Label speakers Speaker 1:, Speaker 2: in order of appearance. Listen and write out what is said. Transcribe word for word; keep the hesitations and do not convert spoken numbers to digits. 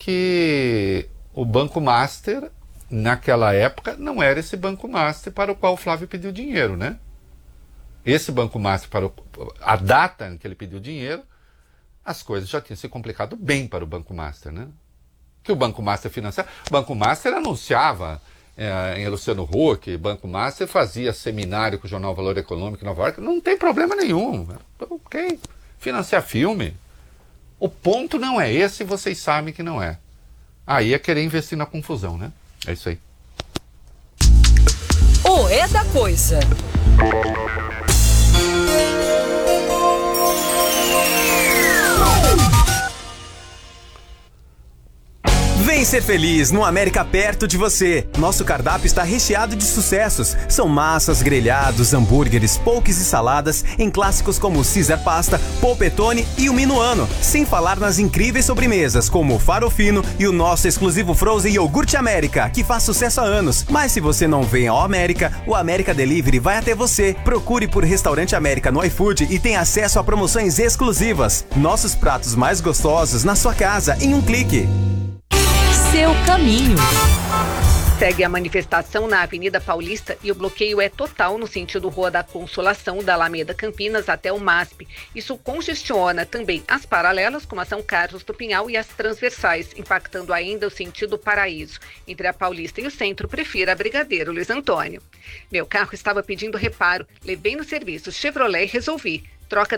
Speaker 1: que o Banco Master, naquela época, não era esse Banco Master para o qual o Flávio pediu dinheiro, né? Esse Banco Master, para o, a data em que ele pediu dinheiro, as coisas já tinham se complicado bem para o Banco Master, né? Que o Banco Master financiava. O Banco Master anunciava é, em Luciano Huck, Banco Master fazia seminário com o jornal Valor Econômico em Nova York, não tem problema nenhum. Ok, financiar filme. O ponto não é esse, vocês sabem que não é. Aí é querer investir na confusão, né? É isso aí.
Speaker 2: O É da Coisa.
Speaker 3: Vem ser feliz no América perto de você. Nosso cardápio está recheado de sucessos. São massas, grelhados, hambúrgueres, poques e saladas em clássicos como o Caesar Pasta, Polpettone e o Minuano. Sem falar nas incríveis sobremesas como o Farofino e o nosso exclusivo Frozen Iogurte América, que faz sucesso há anos. Mas se você não vem ao América, o América Delivery vai até você. Procure por Restaurante América no iFood e tenha acesso a promoções exclusivas. Nossos pratos mais gostosos na sua casa em um clique.
Speaker 2: Seu caminho.
Speaker 4: Segue a manifestação na Avenida Paulista e o bloqueio é total no sentido Rua da Consolação, da Alameda Campinas até o M A S P. Isso congestiona também as paralelas, como a São Carlos do Pinhal, e as transversais, impactando ainda o sentido Paraíso. Entre a Paulista e o centro, prefira a Brigadeiro Luiz Antônio. Meu carro estava pedindo reparo, levei no serviço Chevrolet e resolvi. Troca